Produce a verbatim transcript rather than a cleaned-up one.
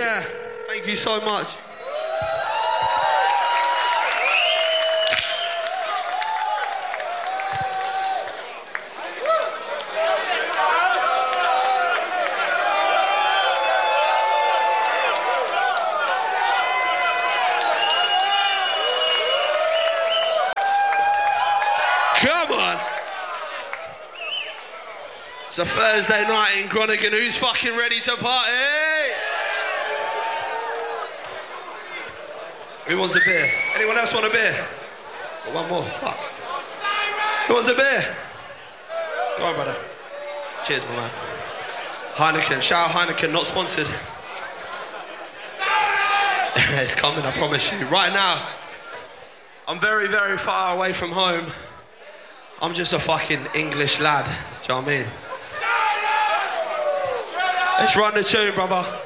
there. Thank you so much. Come on. It's a Thursday night in Groningen. Who's fucking ready to party? Who wants a beer? Anyone else want a beer? Oh, one more, fuck. Who wants a beer? Go on, brother. Cheers, my man. Heineken, shout out Heineken, not sponsored. It's coming, I promise you. Right now, I'm very, very far away from home. I'm just a fucking English lad, do you know what I mean? Let's run the tune, brother.